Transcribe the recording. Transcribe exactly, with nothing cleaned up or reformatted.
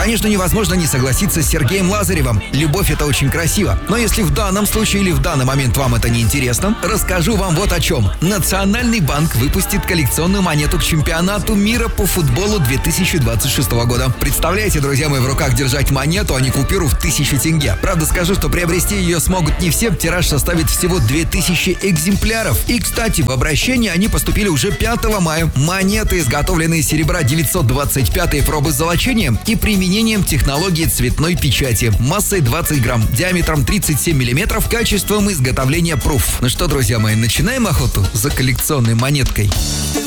Конечно, невозможно не согласиться с Сергеем Лазаревым. Любовь — это очень красиво. Но если в данном случае или в данный момент вам это не интересно, расскажу вам вот о чем. Национальный банк выпустит коллекционную монету к чемпионату мира по футболу две тысячи двадцать шестого года. Представляете, друзья мои, в руках держать монету, а не купюру в тысячу тенге. Правда, скажу, что приобрести ее смогут не все. Тираж составит всего две тысячи экземпляров. И, кстати, в обращение они поступили уже пятого мая. Монеты изготовлены из серебра девятьсот двадцать пятой пробы с золочением и применением технологии цветной печати. Массой двадцать грамм, диаметром тридцать семь миллиметров, качеством изготовления пруф. Ну что, друзья мои, начинаем охоту за коллекционной монеткой.